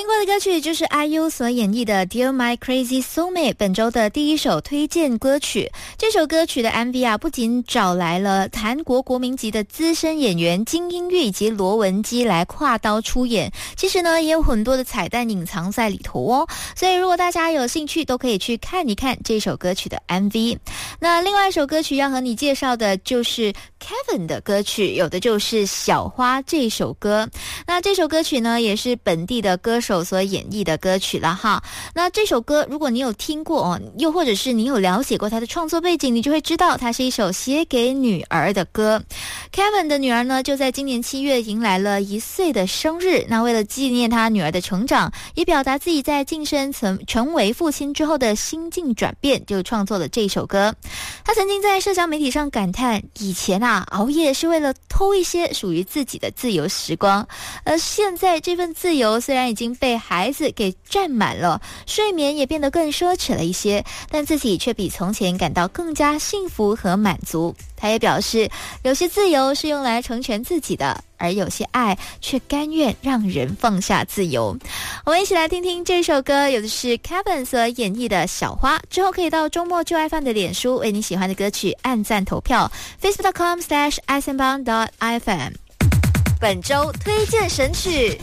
听过的歌曲就是 IU 所演绎的 Dear My Crazy Soulmate， 本周的第一首推荐歌曲。这首歌曲的 MV 啊，不仅找来了韩国国民级的资深演员金英玉以及罗文基来跨刀出演，其实呢也有很多的彩蛋隐藏在里头哦，所以如果大家有兴趣都可以去看一看这首歌曲的 MV。 那另外一首歌曲要和你介绍的就是 Kevin 的歌曲，有的就是小花这首歌。那这首歌曲呢也是本地的歌手所演绎的歌曲了哈。那这首歌如果你有听过哦，又或者是你有了解过他的创作背景，你就会知道它是一首写给女儿的歌。 Kevin 的女儿呢就在今年7月迎来了1岁的生日，那为了纪念他女儿的成长，也表达自己在晋升成为父亲之后的心境转变，就创作了这首歌。他曾经在社交媒体上感叹，以前熬夜是为了偷一些属于自己的自由时光，而现在这份自由虽然已经被孩子给占满了，睡眠也变得更奢侈了一些，但自己却比从前感到更加幸福和满足。他也表示，有些自由是用来成全自己的，而有些爱却甘愿让人放下自由。我们一起来听听这首歌，有的是 Kevin 所演绎的小花。之后可以到周末就爱饭的脸书为你喜欢的歌曲按赞投票， facebook.com/isenbang.fm。 本周推荐神曲，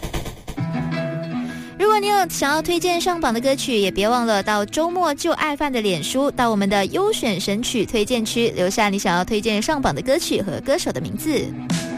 如果你有想要推荐上榜的歌曲，也别忘了到周末就爱饭的脸书，到我们的优选神曲推荐区留下你想要推荐上榜的歌曲和歌手的名字。